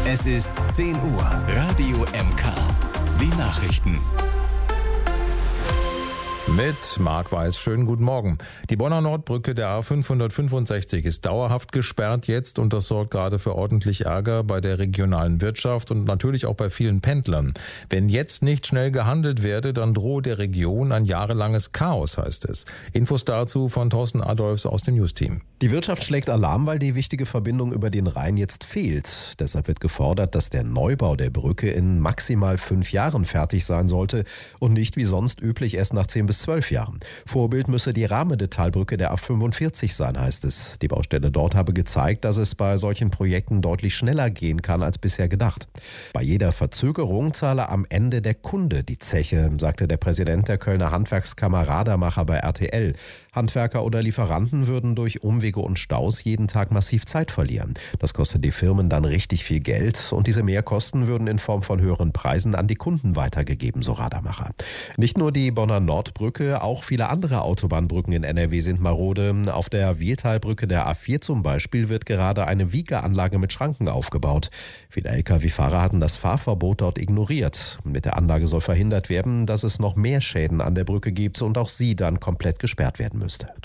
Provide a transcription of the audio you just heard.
Es ist 10 Uhr. Radio MK. Die Nachrichten. Mit Marc Weiß, schönen guten Morgen. Die Bonner Nordbrücke der A565 ist dauerhaft gesperrt jetzt und das sorgt gerade für ordentlich Ärger bei der regionalen Wirtschaft und natürlich auch bei vielen Pendlern. Wenn jetzt nicht schnell gehandelt werde, dann drohe der Region ein jahrelanges Chaos, heißt es. Infos dazu von Thorsten Adolfs aus dem Newsteam. Die Wirtschaft schlägt Alarm, weil die wichtige Verbindung über den Rhein jetzt fehlt. Deshalb wird gefordert, dass der Neubau der Brücke in maximal 5 Jahren fertig sein sollte und nicht wie sonst üblich erst nach 10 bis 12 Jahren. Vorbild müsse die Rahmede-Talbrücke der A45 sein, heißt es. Die Baustelle dort habe gezeigt, dass es bei solchen Projekten deutlich schneller gehen kann als bisher gedacht. Bei jeder Verzögerung zahle am Ende der Kunde die Zeche, sagte der Präsident der Kölner Handwerkskammer Radermacher bei RTL. Handwerker oder Lieferanten würden durch Umwege und Staus jeden Tag massiv Zeit verlieren. Das kostet die Firmen dann richtig viel Geld und diese Mehrkosten würden in Form von höheren Preisen an die Kunden weitergegeben, so Radermacher. Nicht nur die Bonner Nordbrücke, auch viele andere Autobahnbrücken in NRW sind marode. Auf der Wiehltalbrücke der A4 zum Beispiel wird gerade eine Wiegeanlage mit Schranken aufgebaut. Viele Lkw-Fahrer hatten das Fahrverbot dort ignoriert. Mit der Anlage soll verhindert werden, dass es noch mehr Schäden an der Brücke gibt und auch sie dann komplett gesperrt werden müsste.